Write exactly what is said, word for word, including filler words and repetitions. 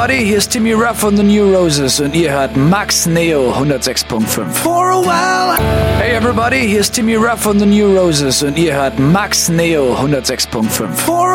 everybody, hier ist Timmy Ruff von The New Roses und ihr hört Max Neo hundertsechs Komma fünf. For a while. Hey everybody, hier ist Timmy Ruff von The New Roses und ihr hört Max Neo hundertsechs Komma fünf. For